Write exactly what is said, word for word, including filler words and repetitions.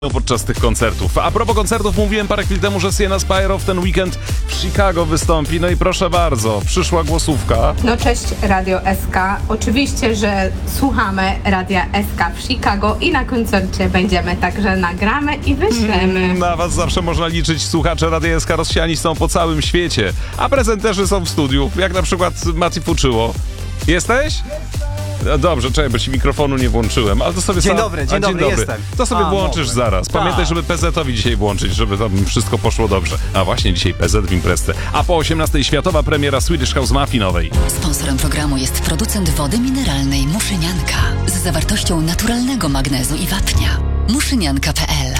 podczas tych koncertów. A propos koncertów, mówiłem parę chwil temu, że Sienna Spyro w ten weekend w Chicago wystąpi. No i proszę bardzo, przyszła głosówka. No cześć Radio S K. Oczywiście, że słuchamy Radia S K w Chicago i na koncercie będziemy, także nagramy i wyślemy. Na was zawsze można liczyć. Słuchacze Radia S K rozsiani są po całym świecie, a prezenterzy są w studiu, jak na przykład Mati Fuczyło. Jesteś? No dobrze, czekaj, bo ci mikrofonu nie włączyłem, ale to sobie Dzień sam... dobry, dzień A, dobry, jestem. To sobie A, włączysz mogłem. zaraz. Pamiętaj, Tak. żeby P Z-owi dzisiaj włączyć, żeby tam wszystko poszło dobrze. A właśnie dzisiaj P Z w imprezce. A po osiemnastej światowa premiera Swedish House Mafii nowej. Sponsorem programu jest producent wody mineralnej Muszynianka z zawartością naturalnego magnezu i wapnia. muszynianka kropka p l